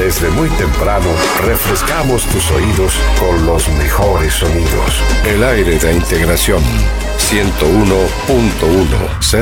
Desde muy temprano, refrescamos tus oídos con los mejores sonidos. El aire de integración 101.1.